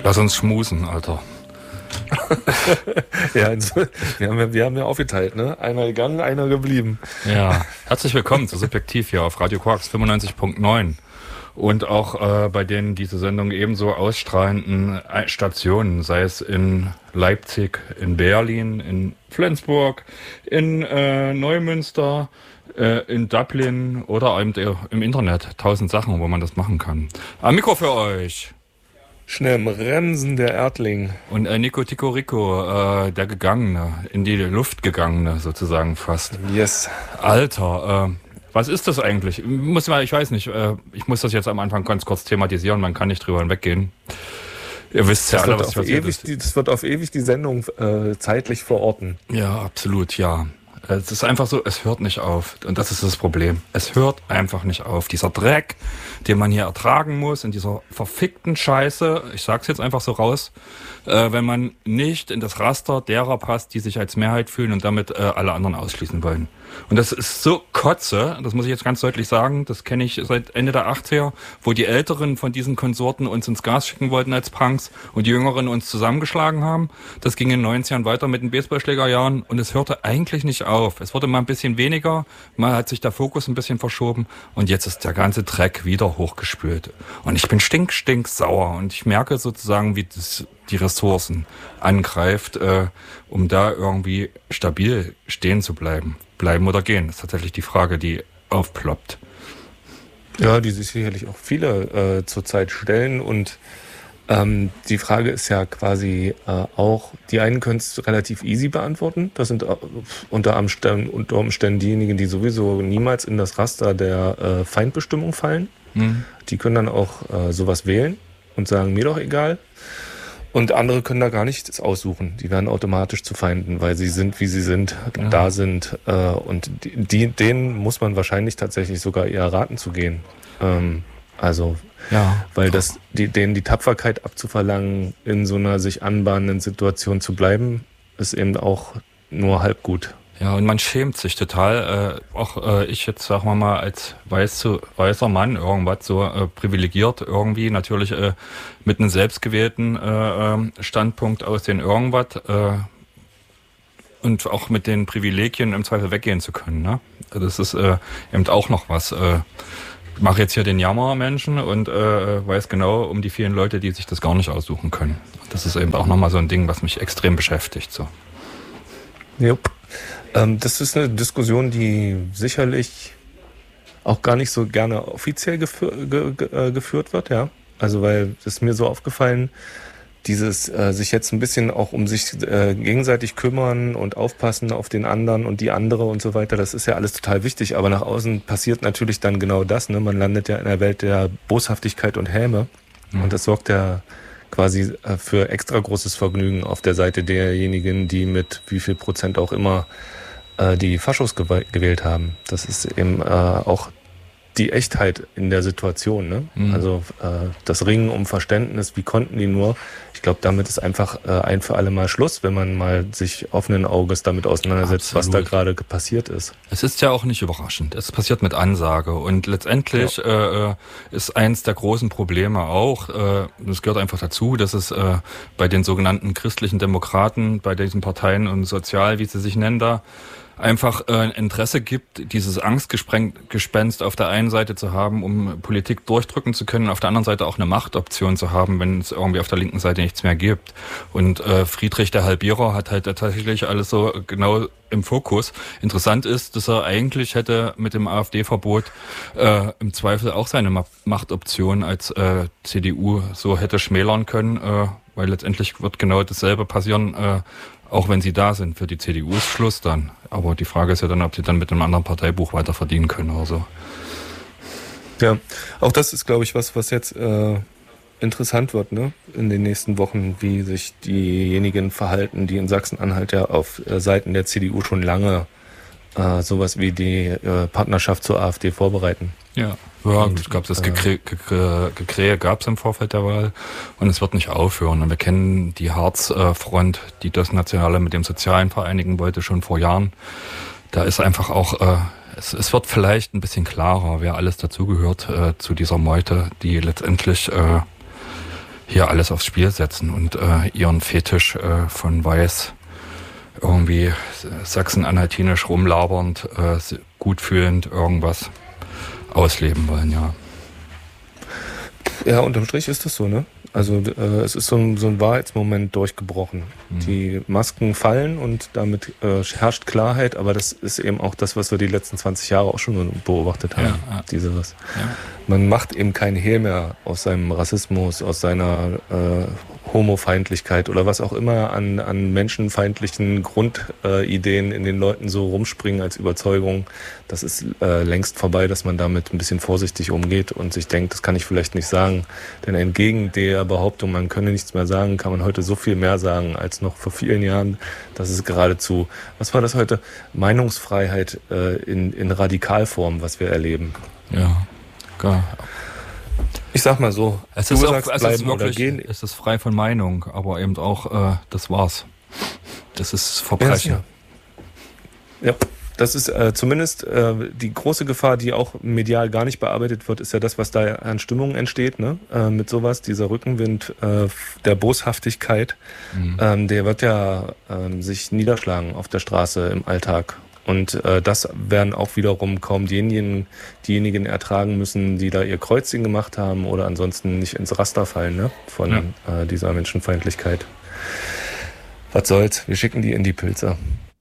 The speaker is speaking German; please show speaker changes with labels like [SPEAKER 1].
[SPEAKER 1] Lass uns schmusen, Alter.
[SPEAKER 2] Ja, also, wir haben ja aufgeteilt, ne? Einer gegangen, einer geblieben.
[SPEAKER 1] Ja, herzlich willkommen zu Subjektiv hier auf Radio Quarks 95.9 und auch bei den diese Sendung ebenso ausstrahlenden Stationen, sei es in Leipzig, in Berlin, in Flensburg, in Neumünster, in Dublin oder eben im Internet. 1000 Sachen, wo man das machen kann. Am Mikro für euch.
[SPEAKER 2] Schnell im Bremsen der Erdling.
[SPEAKER 1] Und Nico Tico Rico, der Gegangene, in die Luft Gegangene sozusagen fast.
[SPEAKER 2] Yes.
[SPEAKER 1] Alter, was ist das eigentlich? Ich weiß nicht, ich muss das jetzt am Anfang ganz kurz thematisieren, man kann nicht drüber hinweggehen. Ihr wisst ja alle, was passiert ist.
[SPEAKER 2] Das wird auf ewig die Sendung zeitlich verorten.
[SPEAKER 1] Ja, absolut, ja. Es ist einfach so, es hört nicht auf. Und das ist das Problem. Es hört einfach nicht auf. Dieser Dreck, den man hier ertragen muss, in dieser verfickten Scheiße, ich sag's jetzt einfach so raus, wenn man nicht in das Raster derer passt, die sich als Mehrheit fühlen und damit alle anderen ausschließen wollen. Und das ist so Kotze, das muss ich jetzt ganz deutlich sagen, das kenne ich seit Ende der 80er, wo die Älteren von diesen Konsorten uns ins Gas schicken wollten als Punks und die Jüngeren uns zusammengeschlagen haben. Das ging in den 90ern weiter mit den Baseballschlägerjahren und es hörte eigentlich nicht auf. Es wurde mal ein bisschen weniger, mal hat sich der Fokus ein bisschen verschoben und jetzt ist der ganze Dreck wieder hochgespült. Und ich bin stinksauer und ich merke sozusagen, wie das die Ressourcen angreift, um da irgendwie stabil stehen zu bleiben. Bleiben oder gehen, das ist tatsächlich die Frage, die aufploppt.
[SPEAKER 2] Ja, die sich sicherlich auch viele zurzeit stellen und die Frage ist ja quasi auch, die einen können es relativ easy beantworten, das sind unter Umständen diejenigen, die sowieso niemals in das Raster der Feindbestimmung fallen. Mhm. Die können dann auch sowas wählen und sagen, mir doch egal. Und andere können da gar nichts aussuchen. Die werden automatisch zu Feinden, weil sie sind, wie sie sind, ja. Da sind. Und denen muss man wahrscheinlich tatsächlich sogar eher raten zu gehen. Weil denen die Tapferkeit abzuverlangen, in so einer sich anbahnenden Situation zu bleiben, ist eben auch nur halb gut.
[SPEAKER 1] Ja, und man schämt sich total, ich jetzt, sagen wir mal, als weißer Mann irgendwas so privilegiert irgendwie, natürlich mit einem selbstgewählten Standpunkt aus den irgendwas und auch mit den Privilegien im Zweifel weggehen zu können. Ne? Das ist eben auch noch was. Ich mache jetzt hier den Jammermenschen und weiß genau um die vielen Leute, die sich das gar nicht aussuchen können. Das ist eben auch nochmal so ein Ding, was mich extrem beschäftigt. So.
[SPEAKER 2] Jupp. Das ist eine Diskussion, die sicherlich auch gar nicht so gerne offiziell geführt wird, ja. Also weil es ist mir so aufgefallen, dieses sich jetzt ein bisschen auch um sich gegenseitig kümmern und aufpassen auf den anderen und die andere und so weiter, das ist ja alles total wichtig, aber nach außen passiert natürlich dann genau das, ne? Man landet ja in der Welt der Boshaftigkeit und Häme und das sorgt ja quasi für extra großes Vergnügen auf der Seite derjenigen, die mit wie viel Prozent auch immer die Faschos gewählt haben. Das ist eben auch die Echtheit in der Situation, ne? Mhm. Also das Ringen um Verständnis, wie konnten die nur? Ich glaube, damit ist einfach ein für alle Mal Schluss, wenn man mal sich offenen Auges damit auseinandersetzt, was da gerade passiert ist.
[SPEAKER 1] Es ist ja auch nicht überraschend. Es passiert mit Ansage und letztendlich ist eins der großen Probleme auch, das gehört einfach dazu, dass es bei den sogenannten christlichen Demokraten, bei diesen Parteien und sozial, wie sie sich nennen da, einfach ein Interesse gibt, dieses Angstgespenst auf der einen Seite zu haben, um Politik durchdrücken zu können, auf der anderen Seite auch eine Machtoption zu haben, wenn es irgendwie auf der linken Seite nichts mehr gibt. Und Friedrich der Halbierer hat halt tatsächlich alles so genau im Fokus. Interessant ist, dass er eigentlich hätte mit dem AfD-Verbot im Zweifel auch seine Machtoption als CDU so hätte schmälern können, weil letztendlich wird genau dasselbe passieren, auch wenn sie da sind. Für die CDU ist Schluss dann. Aber die Frage ist ja dann, ob sie dann mit einem anderen Parteibuch weiter verdienen können oder so.
[SPEAKER 2] Ja, auch das ist, glaube ich, was jetzt interessant wird, ne? In den nächsten Wochen, wie sich diejenigen verhalten, die in Sachsen-Anhalt ja auf Seiten der CDU schon lange sowas wie die Partnerschaft zur AfD vorbereiten.
[SPEAKER 1] Ja, ich glaube, das Gekrähe gab es im Vorfeld der Wahl und es wird nicht aufhören. Und wir kennen die Harzfront, die das Nationale mit dem Sozialen vereinigen wollte, schon vor Jahren. Da ist einfach auch, es wird vielleicht ein bisschen klarer, wer alles dazugehört zu dieser Meute, die letztendlich hier alles aufs Spiel setzen und ihren Fetisch von Weiß irgendwie sachsen-anhaltinisch rumlabernd, gut fühlend irgendwas ausleben wollen, ja.
[SPEAKER 2] Ja, unterm Strich ist das so, ne? Also es ist so ein Wahrheitsmoment durchgebrochen. Die Masken fallen und damit herrscht Klarheit, aber das ist eben auch das, was wir die letzten 20 Jahre auch schon beobachtet haben. Man macht eben kein Hehl mehr aus seinem Rassismus, aus seiner Homofeindlichkeit oder was auch immer an menschenfeindlichen Grundideen in den Leuten so rumspringen als Überzeugung. Das ist längst vorbei, dass man damit ein bisschen vorsichtig umgeht und sich denkt, das kann ich vielleicht nicht sagen. Denn entgegen der Behauptung, man könne nichts mehr sagen, kann man heute so viel mehr sagen als noch vor vielen Jahren. Das ist geradezu, was war das heute? Meinungsfreiheit in Radikalform, was wir erleben.
[SPEAKER 1] Ja, klar.
[SPEAKER 2] Ich sag mal so,
[SPEAKER 1] es ist frei von Meinung, aber eben auch, das war's. Das ist Verbrechen.
[SPEAKER 2] Ja. Das ist zumindest die große Gefahr, die auch medial gar nicht bearbeitet wird, ist ja das, was da an Stimmung entsteht, ne? Mit sowas, dieser Rückenwind der Boshaftigkeit, der wird ja sich niederschlagen auf der Straße im Alltag. Und das werden auch wiederum kaum diejenigen ertragen müssen, die da ihr Kreuzchen gemacht haben oder ansonsten nicht ins Raster fallen, ne? Von dieser Menschenfeindlichkeit. Was soll's, wir schicken die in die Pilze.